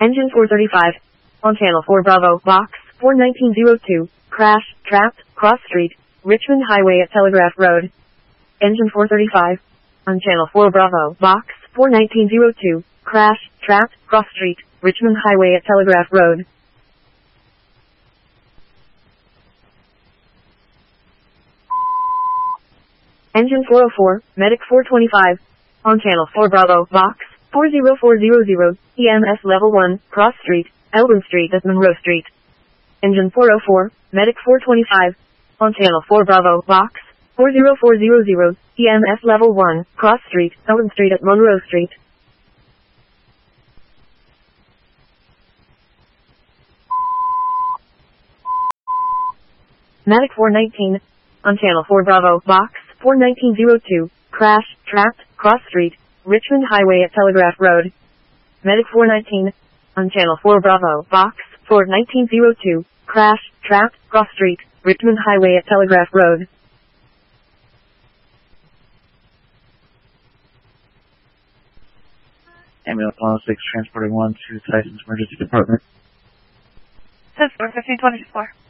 Engine 435. On Channel 4 Bravo, Box 41902. Crash, trapped, cross street, Richmond Highway at Telegraph Road. Engine 435. On Channel 4 Bravo, Box 41902. Crash, trapped, cross street, Richmond Highway at Telegraph Road. Engine 404, Medic 425. On Channel 4 Bravo, Box 40400, EMS Level 1, Cross Street, Elburn Street at Monroe Street. Engine 404, Medic 425. On Channel 4 Bravo, Box 40400, EMS Level 1, Cross Street, Elburn Street at Monroe Street. Medic 419. On Channel 4 Bravo, Box 41902. Crash, trapped, cross street, Richmond Highway at Telegraph Road. Medic 419. On Channel 4 Bravo, Box 41902. Crash, trapped, cross street, Richmond Highway at Telegraph Road. Ambulance 106 transporting 1 to Tyson's Emergency Department. Says 1524.